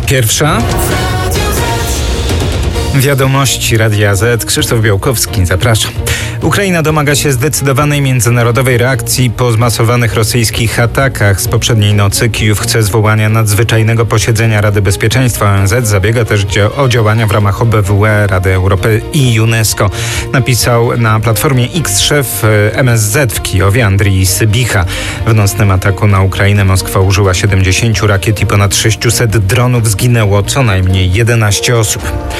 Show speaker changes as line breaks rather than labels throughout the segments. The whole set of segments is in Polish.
Pierwsza. Wiadomości Radia Z. Krzysztof Białkowski, zapraszam. Ukraina domaga się zdecydowanej międzynarodowej reakcji po zmasowanych rosyjskich atakach z poprzedniej nocy. Kijów chce zwołania nadzwyczajnego posiedzenia Rady Bezpieczeństwa ONZ. Zabiega też o działania w ramach OBWE, Rady Europy i UNESCO. Napisał na platformie X szef MSZ w Kijowie Andrii Sybicha. W nocnym ataku na Ukrainę Moskwa użyła 70 rakiet i ponad 600 dronów. Zginęło co najmniej 11 osób.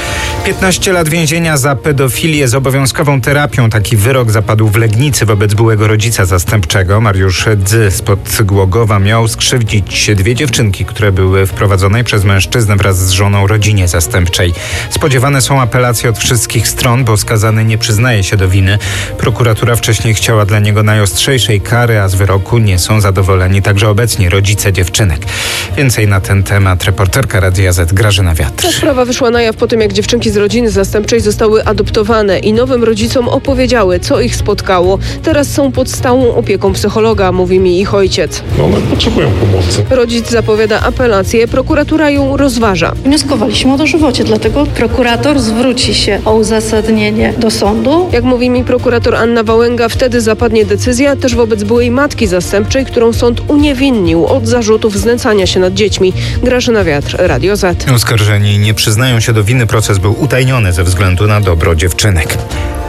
15 lat więzienia za pedofilię z obowiązkową terapią. Taki wyrok zapadł w Legnicy wobec byłego rodzica zastępczego. Mariusz Dzy spod Głogowa miał skrzywdzić dwie dziewczynki, które były wprowadzone przez mężczyznę wraz z żoną rodzinie zastępczej. Spodziewane są apelacje od wszystkich stron, bo skazany nie przyznaje się do winy. Prokuratura wcześniej chciała dla niego najostrzejszej kary, a z wyroku nie są zadowoleni także obecni rodzice dziewczynek. Więcej na ten temat reporterka Radia Z Grażyna Wiatr.
Ta sprawa wyszła na jaw po tym, jak dziewczynki z rodziny zastępczej zostały adoptowane i nowym rodzicom opowiedziały, co ich spotkało. Teraz są pod stałą opieką psychologa, mówi mi ich ojciec.
One potrzebują pomocy.
Rodzic zapowiada apelację, prokuratura ją rozważa.
Wnioskowaliśmy o dożywocie, dlatego prokurator zwróci się o uzasadnienie do sądu.
Jak mówi mi prokurator Anna Wałęga, wtedy zapadnie decyzja też wobec byłej matki zastępczej, którą sąd uniewinnił od zarzutów znęcania się nad dziećmi. Grażyna Wiatr, Radio Z.
Oskarżeni nie przyznają się do winy. Proces był utajniony ze względu na dobro dziewczynek.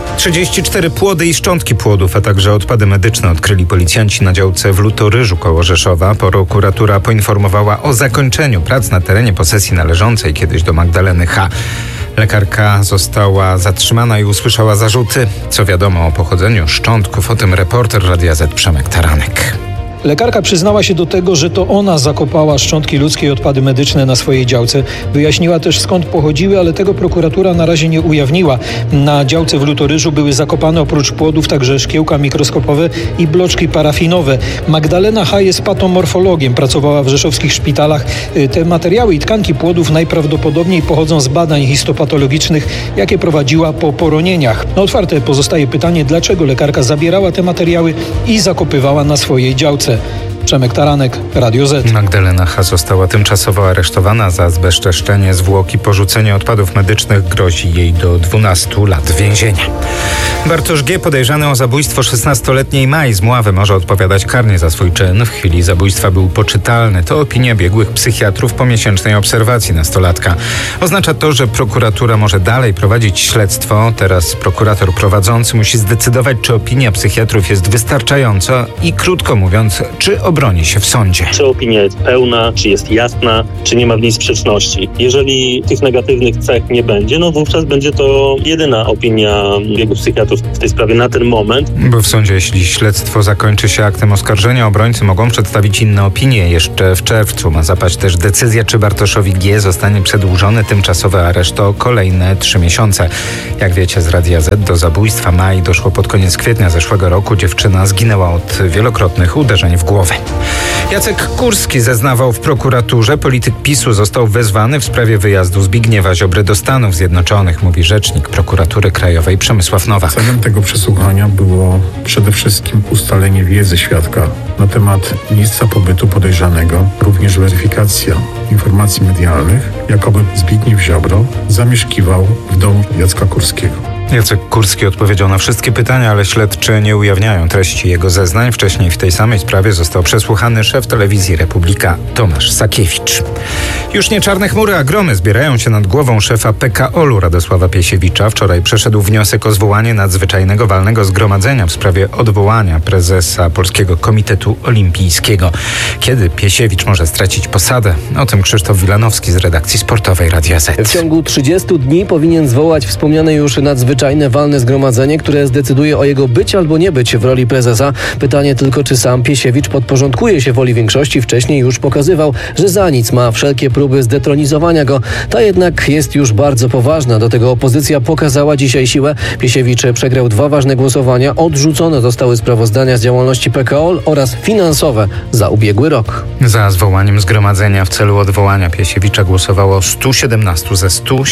34 płody i szczątki płodów, a także odpady medyczne odkryli policjanci na działce w Lutoryżu koło Rzeszowa. Prokuratura poinformowała o zakończeniu prac na terenie posesji należącej kiedyś do Magdaleny H. Lekarka została zatrzymana i usłyszała zarzuty. Co wiadomo o pochodzeniu szczątków, o tym reporter Radia Z Przemek Taranek.
Lekarka przyznała się do tego, że to ona zakopała szczątki ludzkie i odpady medyczne na swojej działce. Wyjaśniła też, skąd pochodziły, ale tego prokuratura na razie nie ujawniła. Na działce w Lutoryżu były zakopane oprócz płodów także szkiełka mikroskopowe i bloczki parafinowe. Magdalena H. jest patomorfologiem, pracowała w rzeszowskich szpitalach. Te materiały i tkanki płodów najprawdopodobniej pochodzą z badań histopatologicznych, jakie prowadziła po poronieniach. Otwarte pozostaje pytanie, dlaczego lekarka zabierała te materiały i zakopywała na swojej działce. Przemek Taranek, Radio Z.
Magdalena H. została tymczasowo aresztowana za zbezczeszczenie zwłok i porzucenie odpadów medycznych. Grozi jej do 12 lat więzienia. Bartosz G., podejrzany o zabójstwo 16-letniej Mai z Mławy, może odpowiadać karnie za swój czyn. W chwili zabójstwa był poczytalny. To opinia biegłych psychiatrów po miesięcznej obserwacji nastolatka. Oznacza to, że prokuratura może dalej prowadzić śledztwo. Teraz prokurator prowadzący musi zdecydować, czy opinia psychiatrów jest wystarczająca i, krótko mówiąc, czy obroni się w sądzie.
Czy opinia jest pełna, czy jest jasna, czy nie ma w niej sprzeczności. Jeżeli tych negatywnych cech nie będzie, wówczas będzie to jedyna opinia biegłych psychiatrów w tej sprawie na ten moment.
Bo w sądzie, jeśli śledztwo zakończy się aktem oskarżenia, obrońcy mogą przedstawić inne opinie. Jeszcze w czerwcu ma zapaść też decyzja, czy Bartoszowi G. zostanie przedłużony tymczasowy areszt o kolejne 3 miesiące. Jak wiecie z Radia Z, do zabójstwa Mai doszło pod koniec kwietnia zeszłego roku. Dziewczyna zginęła od wielokrotnych uderzeń w głowę. Jacek Kurski zeznawał w prokuraturze. Polityk PiS-u został wezwany w sprawie wyjazdu Zbigniewa Ziobry do Stanów Zjednoczonych, mówi rzecznik prokuratury krajowej Przemysław Nowak.
Celem tego przesłuchania było przede wszystkim ustalenie wiedzy świadka na temat miejsca pobytu podejrzanego, również weryfikacja informacji medialnych, jakoby Zbigniew Ziobro zamieszkiwał w domu Jacka Kurskiego.
Jacek Kurski odpowiedział na wszystkie pytania, ale śledczy nie ujawniają treści jego zeznań. Wcześniej w tej samej sprawie został przesłuchany szef telewizji Republika Tomasz Sakiewicz. Już nie czarne chmury, a gromy zbierają się nad głową szefa PKOL-u Radosława Piesiewicza. Wczoraj przeszedł wniosek o zwołanie nadzwyczajnego walnego zgromadzenia w sprawie odwołania prezesa Polskiego Komitetu Olimpijskiego. Kiedy Piesiewicz może stracić posadę? O tym Krzysztof Wilanowski z redakcji sportowej Radia Z.
W ciągu 30 dni powinien zwołać wspomniane już nadzwyczajne walne zgromadzenie, które zdecyduje o jego być albo nie być w roli prezesa. Pytanie tylko, czy sam Piesiewicz podporządkuje się woli większości. Wcześniej już pokazywał, że za nic ma wszelkie próby zdetronizowania go. Ta jednak jest już bardzo poważna. Do tego opozycja pokazała dzisiaj siłę. Piesiewicz przegrał 2 ważne głosowania. Odrzucone zostały sprawozdania z działalności PKOL oraz finansowe za ubiegły rok.
Za zwołaniem zgromadzenia w celu odwołania Piesiewicza głosowało 117 ze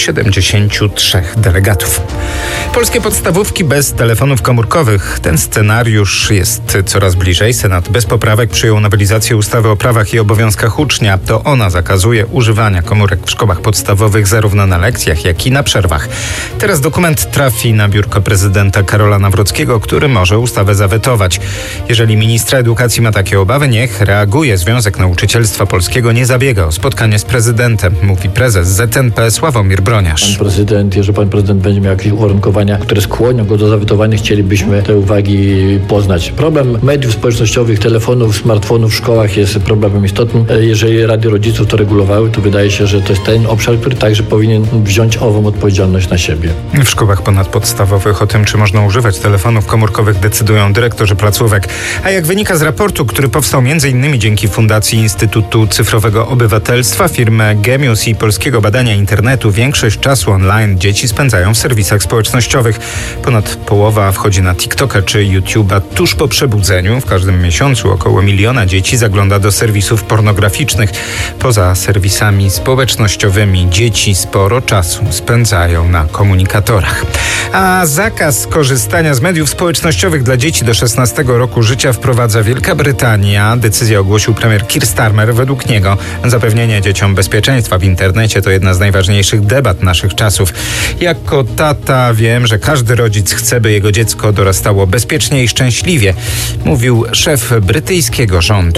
173 delegatów. Polskie podstawówki bez telefonów komórkowych. Ten scenariusz jest coraz bliżej. Senat bez poprawek przyjął nowelizację ustawy o prawach i obowiązkach ucznia. To ona zakazuje używania komórek w szkołach podstawowych zarówno na lekcjach, jak i na przerwach. Teraz dokument trafi na biurko prezydenta Karola Nawrockiego, który może ustawę zawetować. Jeżeli ministra edukacji ma takie obawy, niech reaguje. Związek Nauczycielstwa Polskiego nie zabiega o spotkanie z prezydentem, mówi prezes ZNP Sławomir Broniarz.
Jeżeli pan prezydent będzie miał jakieś uwarunkowania, które skłonią go do zawetowania, chcielibyśmy te uwagi poznać. Problem mediów społecznościowych, telefonów, smartfonów w szkołach jest problemem istotnym. Jeżeli Rady Rodziców to regulowały, to wydaje się, że to jest ten obszar, który także powinien wziąć ową odpowiedzialność na siebie.
W szkołach ponadpodstawowych o tym, czy można używać telefonów komórkowych, decydują dyrektorzy placówek. A jak wynika z raportu, który powstał m.in. dzięki Fundacji Instytutu Cyfrowego Obywatelstwa, firmy Gemius i Polskiego Badania Internetu, większość czasu online dzieci spędzają w serwisach społecznościowych. Ponad połowa wchodzi na TikToka czy YouTube'a tuż po przebudzeniu. W każdym miesiącu około 1 miliona dzieci zagląda do serwisów pornograficznych. Poza serwisami społecznościowymi dzieci sporo czasu spędzają na komunikatorach. A zakaz korzystania z mediów społecznościowych dla dzieci do 16 roku życia wprowadza Wielka Brytania. Decyzję ogłosił premier Keir Starmer. Według niego zapewnienie dzieciom bezpieczeństwa w internecie to jedna z najważniejszych debat naszych czasów. Jako tata wiem, że każdy rodzic chce, by jego dziecko dorastało bezpiecznie i szczęśliwie, mówił szef brytyjskiego rządu.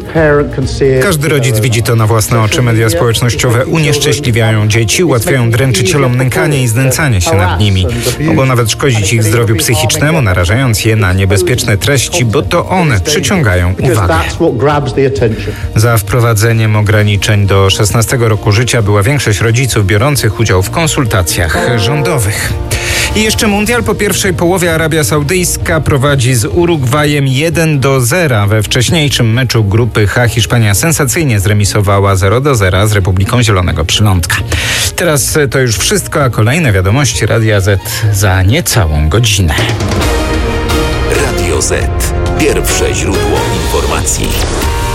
Każdy rodzic widzi to na własne oczy. Media społecznościowe unieszczęśliwiają dzieci, ułatwiają dręczycielom nękanie i znęcanie się nad nimi. Mogą nawet szkodzić ich zdrowiu psychicznemu, narażając je na niebezpieczne treści, bo to one przyciągają uwagę. Za wprowadzeniem ograniczeń do 16 roku życia była większość rodziców biorących udział w konsultacjach rządowych. I jeszcze mundial. Po pierwszej połowie Arabia Saudyjska prowadzi z Urugwajem 1-0. We wcześniejszym meczu grupy H Hiszpania sensacyjnie zremisowała 0-0 z Republiką Zielonego Przylądka. Teraz to już wszystko, a kolejne wiadomości Radia Z za niecałą godzinę.
Radio Z. Pierwsze źródło informacji.